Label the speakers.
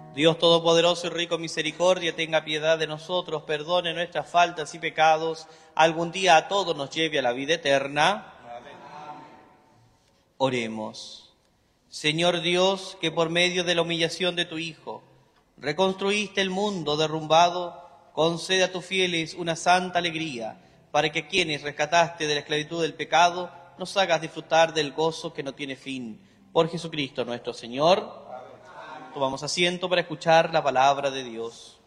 Speaker 1: Dios Todopoderoso y rico en misericordia, tenga piedad de nosotros, perdone nuestras faltas y pecados, algún día a todos nos lleve a la vida eterna. Amén. Oremos. Señor Dios, que por medio de la humillación de tu Hijo reconstruiste el mundo derrumbado, concede a tus fieles una santa alegría, para que quienes rescataste de la esclavitud del pecado, nos hagas disfrutar del gozo que no tiene fin. Por Jesucristo nuestro Señor. Tomamos asiento para escuchar la palabra de Dios.